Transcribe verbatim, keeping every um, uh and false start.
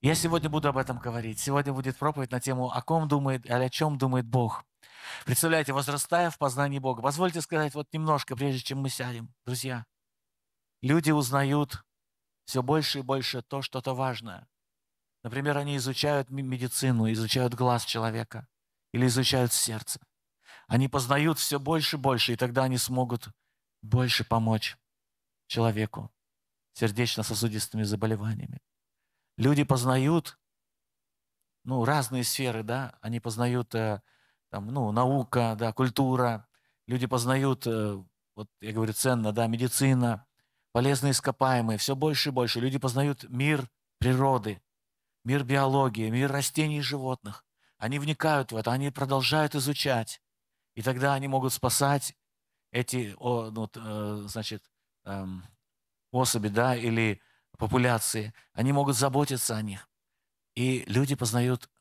Я сегодня буду об этом говорить. Сегодня будет проповедь на тему, о ком думает или о чем думает Бог. Представляете, возрастая в познании Бога. Позвольте сказать вот немножко, прежде чем мы сядем. Друзья, люди узнают все больше и больше то, что-то важное. Например, они изучают ме- медицину, изучают глаз человека или изучают сердце. Они познают все больше и больше, и тогда они смогут больше помочь человеку с сердечно-сосудистыми заболеваниями. Люди познают, ну, разные сферы, да, они познают, э, там, ну, наука, да, культура, люди познают, э, вот я говорю, ценно, да, медицина, полезные ископаемые, все больше и больше. Люди познают мир природы, мир биологии, мир растений и животных. Они вникают в это, они продолжают изучать, и тогда они могут спасать эти, о, ну, т- э, значит, эм, особи, да, или популяции. Они могут заботиться о них. И люди познают